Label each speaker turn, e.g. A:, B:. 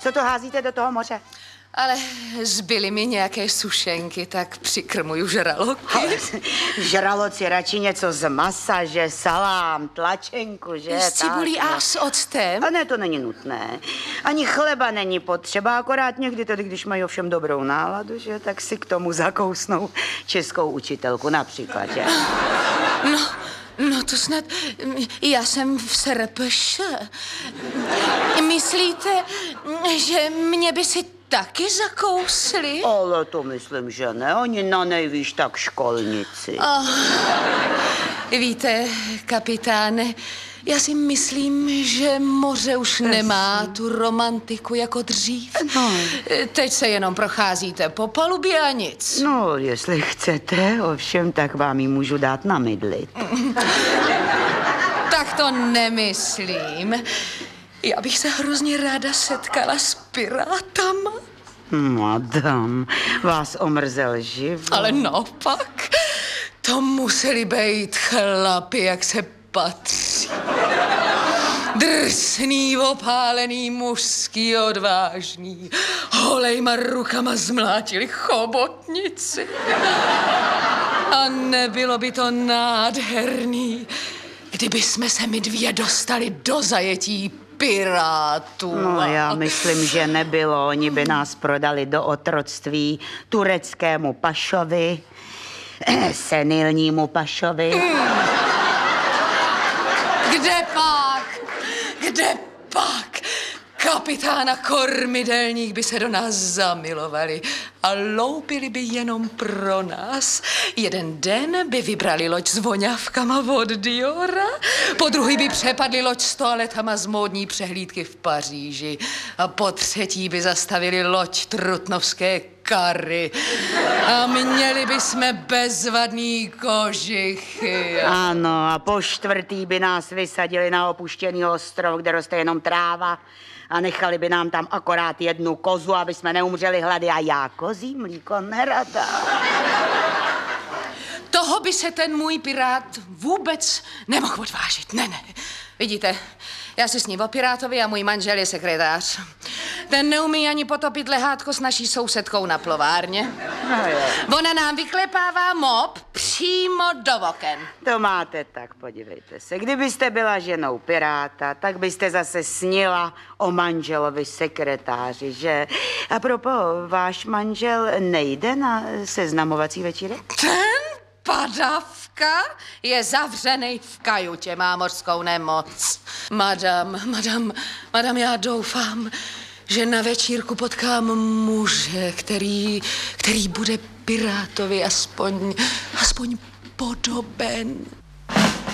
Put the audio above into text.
A: Co to házíte do toho moře?
B: Ale zbyly mi nějaké sušenky, tak přikrmuju žraloky.
A: Ale žraloci radši něco z masa, že salám, tlačenku, že?
B: S cibulí a s octem?
A: A ne, to není nutné. Ani chleba není potřeba, akorát někdy tedy, když mají ovšem dobrou náladu, že, tak si k tomu zakousnou českou učitelku například, že?
B: No to snad, já jsem v SRPŠ. Myslíte, že mě by si taky zakousli?
A: Ale to myslím, že ne. Oni na nejvíš tak školnici.
B: Víte, kapitáne, já si myslím, že moře už nemá tu romantiku jako dřív.
A: No.
B: Teď se jenom procházíte po palubě a nic.
A: No, jestli chcete, ovšem, tak vám ji můžu dát namydlit.
B: Tak to nemyslím. Já bych se hrozně ráda setkala s pirátama.
A: Madam, vás omrzel život.
B: Ale naopak, to museli být chlapi, jak se patří. Drsný, opálený, mužský, odvážný. Holejma rukama zmlátili chobotnici. A nebylo by to nádherný, kdyby jsme se my dvě dostali do zajetí pirátů.
A: No, já myslím, že nebylo. Oni by nás prodali do otroctví tureckému pašovi, senilnímu pašovi.
B: Kde pak? Kapitána kormidelník by se do nás zamilovali a loupili by jenom pro nás. Jeden den by vybrali loď s voňavkama od Diora, po druhý by přepadli loď s toaletama z módní přehlídky v Paříži a po třetí by zastavili loď trutnovské kary a měli by jsme bezvadný kožichy.
A: Ano, a po čtvrtý by nás vysadili na opuštěný ostrov, kde roste jenom tráva a nechali by nám tam akorát jednu kozu, aby jsme neumřeli hlady a já kozí mlíko nerada.
B: Toho by se ten můj pirát vůbec nemohl odvážit. Ne. Vidíte, já si sním o pirátovi a můj manžel je sekretář. Ten neumí ani potopit lehátko s naší sousedkou na plovárně. Ona nám vyklepává mop přímo do oken.
A: To máte tak, podívejte se. Kdybyste byla ženou piráta, tak byste zase snila o manželovi sekretáři, že? A propos, váš manžel nejde na seznamovací večírek?
B: Ten padavka je zavřenej v kajutě, má mořskou nemoc. Madam, já doufám, že na večírku potkám muže, který bude pirátovi aspoň podoben.